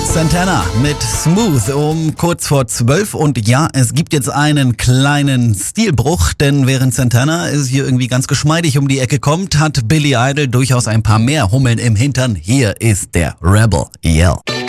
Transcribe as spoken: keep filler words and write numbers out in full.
Santana mit Smooth um kurz vor zwölf. Und ja, es gibt jetzt einen kleinen Stilbruch, denn während Santana ist hier irgendwie ganz geschmeidig um die Ecke kommt, hat Billy Idol durchaus ein paar mehr Hummeln im Hintern. Hier ist der Rebel Yell.